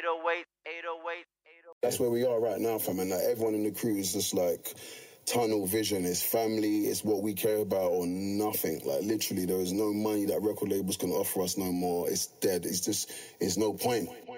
That's where we are right now, fam. And like everyone in the crew is just like tunnel vision. It's family. It's what we care about or nothing. Like literally, there is no money that record labels can offer us no more. It's dead. It's no point.